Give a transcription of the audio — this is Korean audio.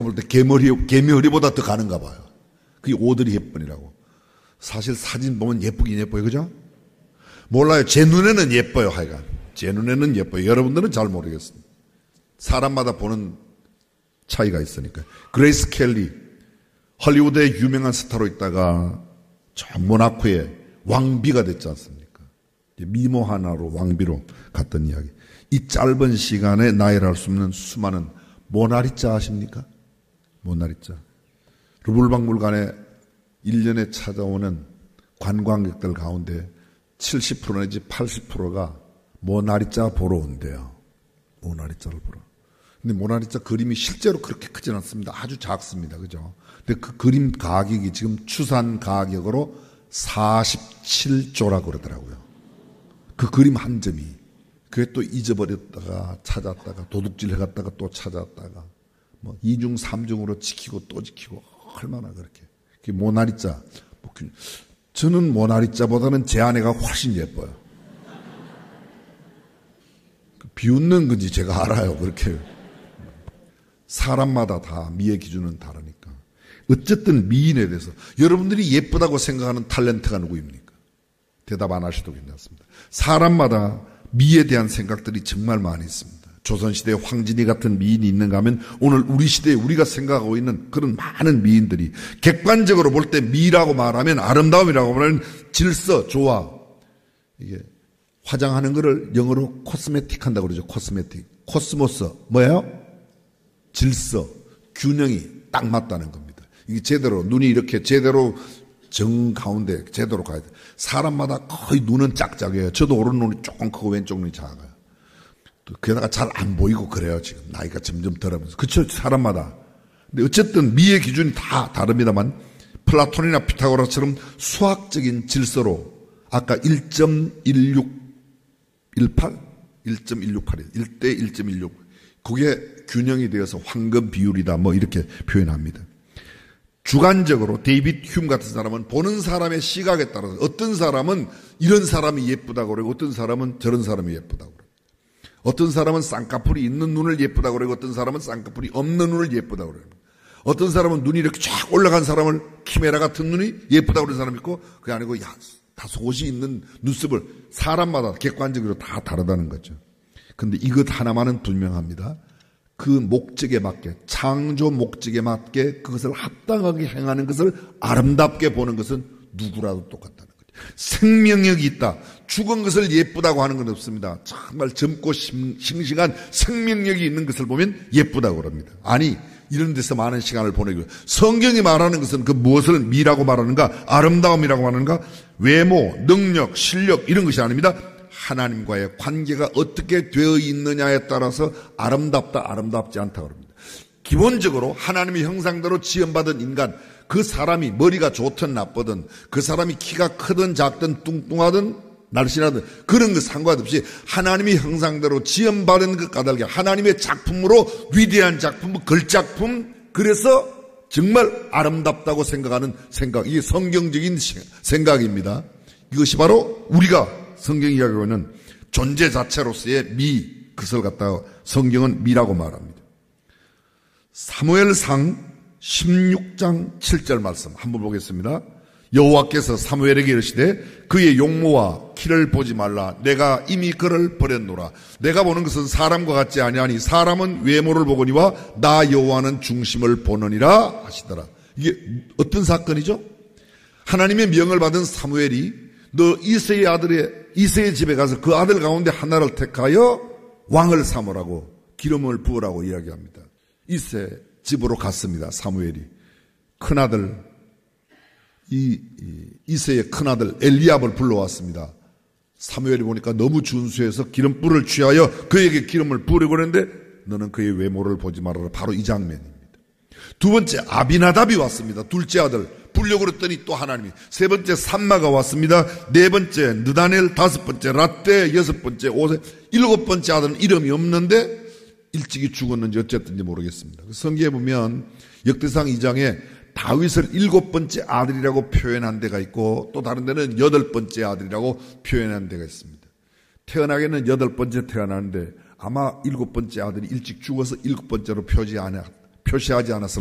볼 때 개미허리보다 더 가는가 봐요. 그게 오드리 헵번이라고. 사실 사진 보면 예쁘긴 예뻐요. 그죠? 몰라요. 제 눈에는 예뻐요. 하여간. 제 눈에는 예뻐요. 여러분들은 잘 모르겠습니다. 사람마다 보는 차이가 있으니까. 그레이스 켈리. 헐리우드의 유명한 스타로 있다가 저 모나코의 왕비가 됐지 않습니까? 미모 하나로 왕비로 갔던 이야기. 이 짧은 시간에 나이를 알 수 없는 수많은 모나리자 아십니까? 모나리자. 루블박물관에 1년에 찾아오는 관광객들 가운데 70% 내지 80%가 모나리자 보러 온대요. 모나리자를 보러. 근데 모나리자 그림이 실제로 그렇게 크진 않습니다. 아주 작습니다. 그죠? 근데 그 그림 가격이 지금 추산 가격으로 47조라고 그러더라고요. 그 그림 한 점이. 그게 또 잊어버렸다가 찾았다가 도둑질 해갔다가 또 찾았다가 뭐 2중 3중으로 지키고 또 지키고 얼마나 그렇게. 그게 모나리자. 저는 모나리자보다는 제 아내가 훨씬 예뻐요. 비웃는 건지 제가 알아요. 그렇게. 사람마다 다 미의 기준은 다르니까. 어쨌든 미인에 대해서 여러분들이 예쁘다고 생각하는 탤런트가 누구입니까? 대답 안 하셔도 괜찮습니다. 사람마다 미에 대한 생각들이 정말 많이 있습니다. 조선시대에 황진이 같은 미인이 있는가 하면 오늘 우리 시대에 우리가 생각하고 있는 그런 많은 미인들이 객관적으로 볼 때 미라고 말하면 아름다움이라고 말하면 질서, 조화. 이게 화장하는 거를 영어로 코스메틱 한다고 그러죠. 코스메틱. 코스모스. 뭐예요? 질서, 균형이 딱 맞다는 겁니다. 이게 제대로 눈이 이렇게 제대로 정 가운데 제대로 가야 돼. 사람마다 거의 눈은 짝짝이에요. 저도 오른 눈이 조금 크고 왼쪽 눈이 작아요. 게다가 잘 안 보이고 그래요. 지금 나이가 점점 들어가면서. 그렇죠. 사람마다. 근데 어쨌든 미의 기준이 다 다릅니다만 플라톤이나 피타고라스처럼 수학적인 질서로 아까 1.1618? 1.168이에요. 1대 1.16. 그게 균형이 되어서 황금 비율이다. 뭐 이렇게 표현합니다. 주관적으로 데이빗 휴մ 같은 사람은 보는 사람의 시각에 따라서 어떤 사람은 이런 사람이 예쁘다고 그러고 어떤 사람은 저런 사람이 예쁘다고 그러고 어떤 사람은 쌍꺼풀이 있는 눈을 예쁘다고 그러고 어떤 사람은 쌍꺼풀이 없는 눈을 예쁘다고 그러고 어떤 사람은 눈이 이렇게 쫙 올라간 사람을 키메라 같은 눈이 예쁘다고 그러는 사람이 있고 그게 아니고 다 속옷이 있는 눈썹을 사람마다 객관적으로 다 다르다는 거죠. 그런데 이것 하나만은 분명합니다. 그 목적에 맞게 창조 목적에 맞게 그것을 합당하게 행하는 것을 아름답게 보는 것은 누구라도 똑같다는 거죠. 생명력이 있다. 죽은 것을 예쁘다고 하는 건 없습니다. 정말 젊고 싱싱한 생명력이 있는 것을 보면 예쁘다고 그럽니다. 아니 이런 데서 많은 시간을 보내고 성경이 말하는 것은 그 무엇을 미라고 말하는가 아름다움이라고 말하는가 외모, 능력, 실력 이런 것이 아닙니다. 하나님과의 관계가 어떻게 되어 있느냐에 따라서 아름답다 아름답지 않다 그럽니다. 기본적으로 하나님의 형상대로 지음받은 인간 그 사람이 머리가 좋든 나쁘든 그 사람이 키가 크든 작든 뚱뚱하든 날씬하든 그런 것 상관없이 하나님의 형상대로 지음받은 것 까닭에 하나님의 작품으로 위대한 작품 걸작품 그래서 정말 아름답다고 생각하는 생각 이게 성경적인 생각입니다. 이것이 바로 우리가 성경이 이야기하고 있는 존재 자체로서의 미, 그것을 갖다가 성경은 미라고 말합니다. 사무엘상 16장 7절 말씀 한번 보겠습니다. 여호와께서 사무엘에게 이르시되 그의 용모와 키를 보지 말라. 내가 이미 그를 버렸노라. 내가 보는 것은 사람과 같지 아니하니 사람은 외모를 보거니와 나 여호와는 중심을 보느니라 하시더라. 이게 어떤 사건이죠? 하나님의 명을 받은 사무엘이 너 이새의 집에 가서 그 아들 가운데 하나를 택하여 왕을 삼으라고 기름을 부으라고 이야기합니다. 이새 집으로 갔습니다. 사무엘이 큰아들 이새의 큰아들 엘리압을 불러왔습니다. 사무엘이 보니까 너무 준수해서 기름불을 취하여 그에게 기름을 부으려고 했는데 너는 그의 외모를 보지 말아라. 바로 이 장면입니다. 두 번째 아비나답이 왔습니다. 둘째 아들 불려고 그랬더니 또 하나님이 세 번째 삼마가 왔습니다. 네 번째 느다넬 다섯 번째 라떼 여섯 번째 오세 일곱 번째 아들은 이름이 없는데 일찍이 죽었는지 어쨌든지 모르겠습니다. 성경에 보면 역대상 2장에 다윗을 일곱 번째 아들이라고 표현한 데가 있고 또 다른 데는 여덟 번째 아들이라고 표현한 데가 있습니다. 태어나기는 여덟 번째 태어나는데 아마 일곱 번째 아들이 일찍 죽어서 일곱 번째로 표시하지 않았을